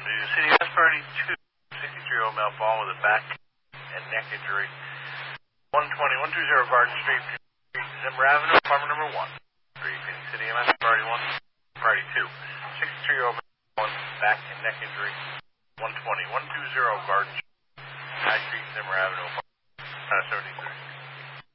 to City S Party 2, 63-year-old male fallen with a back and neck injury. 120 Garden Street, Zimmer Avenue, apartment number 1. 3, Phoenix City MS Party 1, Party 2. 63-year-old male fallen with back and neck injury. 120 Garden Street, High Street, Zimmer Avenue, apartment 73.